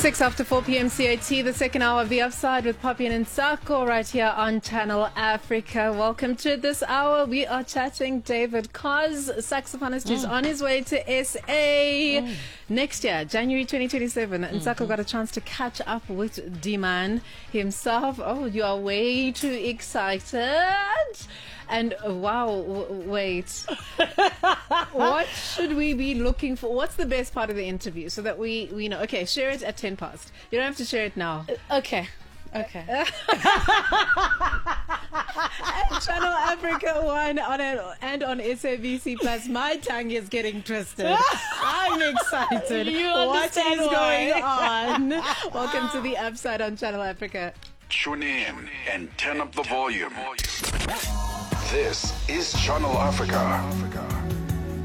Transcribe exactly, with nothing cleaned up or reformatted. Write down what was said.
Six after four p.m. C A T, the second hour of The Upside with Poppy and Nsako right here on Channel Africa. Welcome to this hour. We are chatting David Kos, saxophonist who's mm. on his way to S A mm. next year, January twenty twenty-seven. Mm-hmm. Nsako got a chance to catch up with D-Man himself. Oh, you are way too excited. And uh, wow, w- wait. What should we be looking for? What's the best part of the interview so that we, we know? Okay, share it at ten past. You don't have to share it now. Uh, okay. Okay. Channel Africa One on it, and on S A B C Plus. My tongue is getting twisted. I'm excited. You what is why. going on? Welcome to The Upside on Channel Africa. Tune in and turn up the volume. This is Channel Africa.